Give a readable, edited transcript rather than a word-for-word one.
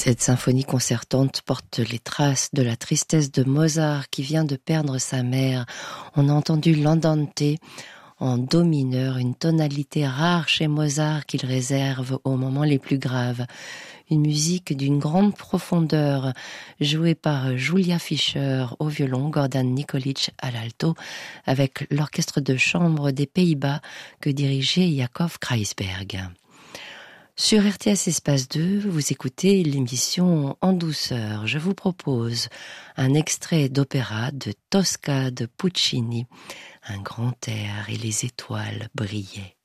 Cette symphonie concertante porte les traces de la tristesse de Mozart qui vient de perdre sa mère. On a entendu l'andante en do mineur, une tonalité rare chez Mozart qu'il réserve aux moments les plus graves. Une musique d'une grande profondeur, jouée par Julia Fischer au violon, Gordon Nikolic à l'alto, avec l'orchestre de chambre des Pays-Bas que dirigeait Jacob Kreisberg. Sur RTS Espace 2, vous écoutez l'émission En douceur. Je vous propose un extrait d'opéra de Tosca de Puccini. Un grand air et les étoiles brillaient.